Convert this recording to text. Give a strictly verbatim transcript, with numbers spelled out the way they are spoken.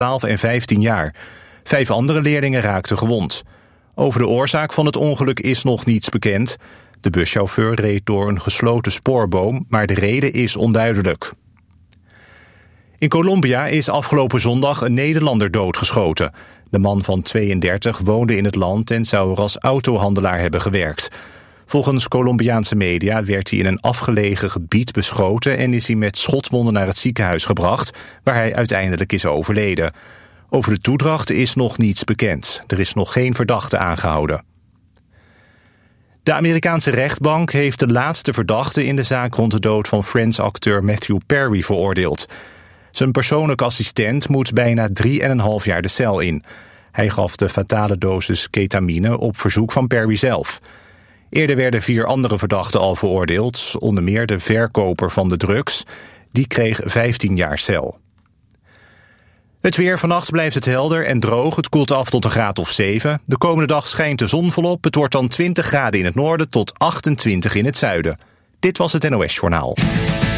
twaalf en vijftien jaar. Vijf andere leerlingen raakten gewond. Over de oorzaak van het ongeluk is nog niets bekend. De buschauffeur reed door een gesloten spoorboom, maar de reden is onduidelijk. In Colombia is afgelopen zondag een Nederlander doodgeschoten. De man van tweeëndertig woonde in het land en zou er als autohandelaar hebben gewerkt. Volgens Colombiaanse media werd hij in een afgelegen gebied beschoten en is hij met schotwonden naar het ziekenhuis gebracht, waar hij uiteindelijk is overleden. Over de toedracht is nog niets bekend. Er is nog geen verdachte aangehouden. De Amerikaanse rechtbank heeft de laatste verdachte in de zaak rond de dood van Friends-acteur Matthew Perry veroordeeld. Zijn persoonlijke assistent moet bijna drie en een half jaar de cel in. Hij gaf de fatale dosis ketamine op verzoek van Perry zelf. Eerder werden vier andere verdachten al veroordeeld, onder meer de verkoper van de drugs. Die kreeg vijftien jaar cel. Het weer: vannacht blijft het helder en droog. Het koelt af tot een graad of zeven. De komende dag schijnt de zon volop. Het wordt dan twintig graden in het noorden tot achtentwintig in het zuiden. Dit was het N O S Journaal.